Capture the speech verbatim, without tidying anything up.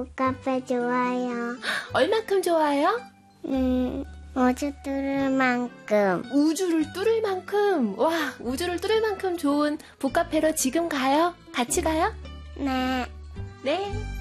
카페 좋아요. 얼만큼 좋아요? 음, 우주 뚫을 만큼. 우주를 뚫을 만큼. 와, 우주를 뚫을 만큼 좋은 북카페로 지금 가요? 같이 가요? 네. 네.